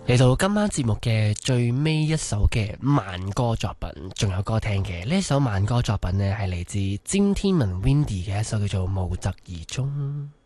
嚟到今晚節目嘅最尾一首嘅慢歌作品，仲有歌聽嘅。呢一首慢歌作品呢，係嚟自詹天文 Windy 嘅一首叫做《無疾而終》。